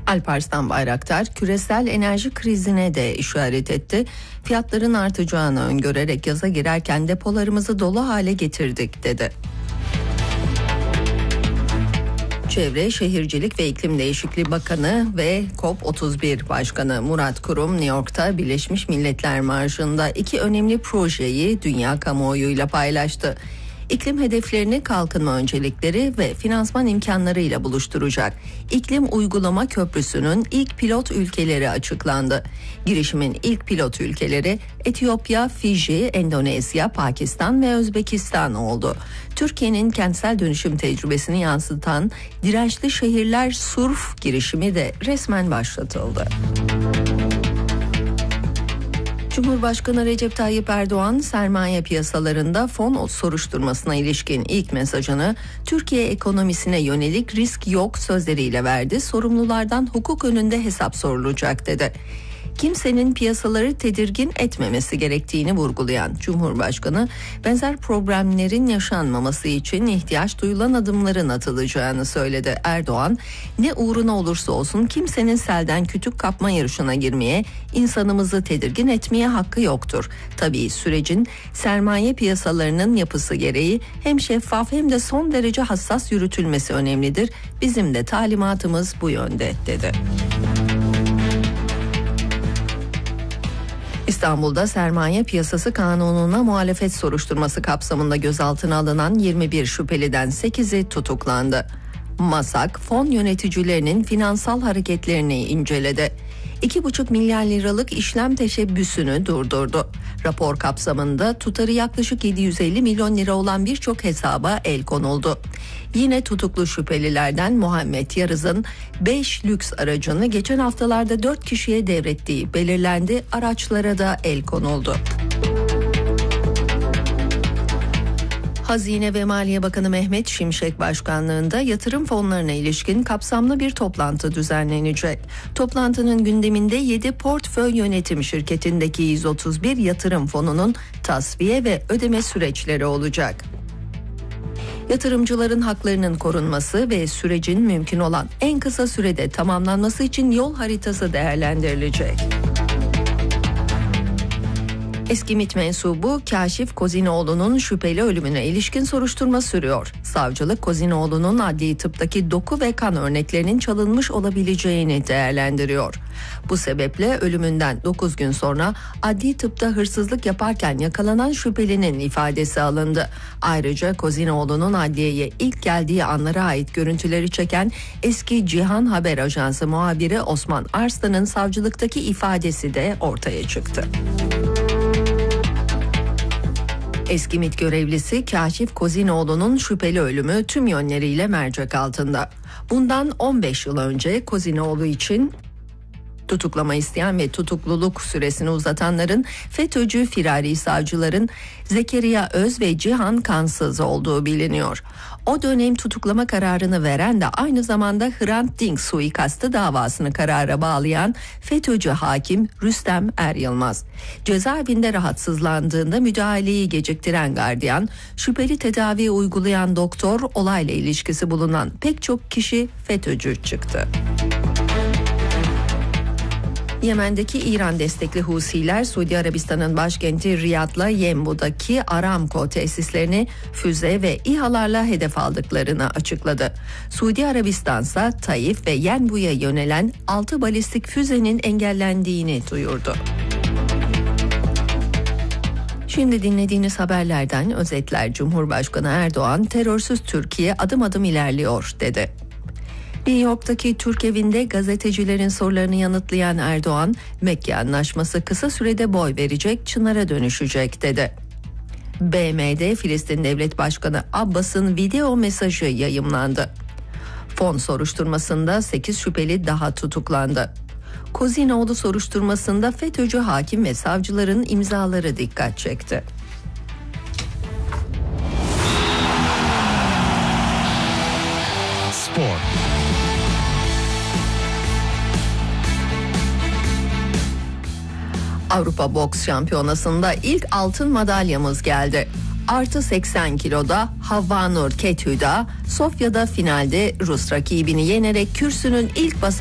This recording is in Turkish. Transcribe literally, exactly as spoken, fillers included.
Alparslan Bayraktar küresel enerji krizine de işaret etti. Fiyatların artacağını öngörerek yaza girerken depolarımızı dolu hale getirdik dedi. Çevre, Şehircilik ve İklim Değişikliği Bakanı ve COP otuz bir Başkanı Murat Kurum, New York'ta Birleşmiş Milletler Marşı'nda iki önemli projeyi dünya kamuoyuyla paylaştı. İklim hedeflerini kalkınma öncelikleri ve finansman imkanlarıyla buluşturacak İklim Uygulama Köprüsü'nün ilk pilot ülkeleri açıklandı. Girişimin ilk pilot ülkeleri Etiyopya, Fiji, Endonezya, Pakistan ve Özbekistan oldu. Türkiye'nin kentsel dönüşüm tecrübesini yansıtan Dirençli Şehirler Surf girişimi de resmen başlatıldı. Cumhurbaşkanı Recep Tayyip Erdoğan, sermaye piyasalarında fon soruşturmasına ilişkin ilk mesajını Türkiye ekonomisine yönelik risk yok sözleriyle verdi. Sorumlulardan hukuk önünde hesap sorulacak dedi. Kimsenin piyasaları tedirgin etmemesi gerektiğini vurgulayan Cumhurbaşkanı, benzer problemlerin yaşanmaması için ihtiyaç duyulan adımların atılacağını söyledi. Erdoğan, ne uğruna olursa olsun kimsenin selden kütük kapma yarışına girmeye, insanımızı tedirgin etmeye hakkı yoktur. Tabii sürecin sermaye piyasalarının yapısı gereği hem şeffaf hem de son derece hassas yürütülmesi önemlidir. Bizim de talimatımız bu yönde dedi. İstanbul'da sermaye piyasası kanununa muhalefet soruşturması kapsamında gözaltına alınan yirmi bir şüpheliden sekizi tutuklandı. MASAK, fon yöneticilerinin finansal hareketlerini inceledi. iki buçuk milyar liralık işlem teşebbüsünü durdurdu. Rapor kapsamında tutarı yaklaşık yedi yüz elli milyon lira olan birçok hesaba el konuldu. Yine tutuklu şüphelilerden Muhammed Yarız'ın beş lüks aracını geçen haftalarda dört kişiye devrettiği belirlendi. Araçlara da el konuldu. Hazine ve Maliye Bakanı Mehmet Şimşek başkanlığında yatırım fonlarına ilişkin kapsamlı bir toplantı düzenlenecek. Toplantının gündeminde yedi portföy yönetim şirketindeki yüz otuz bir yatırım fonunun tasfiye ve ödeme süreçleri olacak. Yatırımcıların haklarının korunması ve sürecin mümkün olan en kısa sürede tamamlanması için yol haritası değerlendirilecek. Eski MİT mensubu Kaşif Kozinoğlu'nun şüpheli ölümüne ilişkin soruşturma sürüyor. Savcılık Kozinoğlu'nun adli tıptaki doku ve kan örneklerinin çalınmış olabileceğini değerlendiriyor. Bu sebeple ölümünden dokuz gün sonra adli tıpta hırsızlık yaparken yakalanan şüphelinin ifadesi alındı. Ayrıca Kozinoğlu'nun adliyeye ilk geldiği anlara ait görüntüleri çeken eski Cihan Haber Ajansı muhabiri Osman Arslan'ın savcılıktaki ifadesi de ortaya çıktı. Eski MİT görevlisi Kaşif Kozinoğlu'nun şüpheli ölümü tüm yönleriyle mercek altında. Bundan on beş yıl önce Kozinoğlu için tutuklama isteyen ve tutukluluk süresini uzatanların FETÖ'cü firari savcıların Zekeriya Öz ve Cihan Kansız olduğu biliniyor. O dönem tutuklama kararını veren de aynı zamanda Hrant Dink suikastı davasını karara bağlayan FETÖ'cü hakim Rüstem Er Yılmaz. Cezaevinde rahatsızlandığında müdahaleyi geciktiren gardiyan, şüpheli tedavi uygulayan doktor, olayla ilişkisi bulunan pek çok kişi FETÖ'cü çıktı. Yemen'deki İran destekli Husiler, Suudi Arabistan'ın başkenti Riyad'la Yenbu'daki Aramco tesislerini füze ve İHA'larla hedef aldıklarını açıkladı. Suudi Arabistan ise Taif ve Yenbu'ya yönelen altı balistik füzenin engellendiğini duyurdu. Şimdi dinlediğiniz haberlerden özetler. Cumhurbaşkanı Erdoğan, terörsüz Türkiye adım adım ilerliyor dedi. New York'taki Türk evinde gazetecilerin sorularını yanıtlayan Erdoğan, Mekke Anlaşması kısa sürede boy verecek, çınara dönüşecek dedi. B M'de Filistin Devlet Başkanı Abbas'ın video mesajı yayımlandı. Fon soruşturmasında sekiz şüpheli daha tutuklandı. Kozinoğlu soruşturmasında FETÖ'cü hakim ve savcıların imzaları dikkat çekti. Spor. Avrupa Boks Şampiyonası'nda ilk altın madalyamız geldi. Artı seksen kiloda Havvanur Kethüda, Sofya'da finalde Rus rakibini yenerek kürsünün ilk basamağı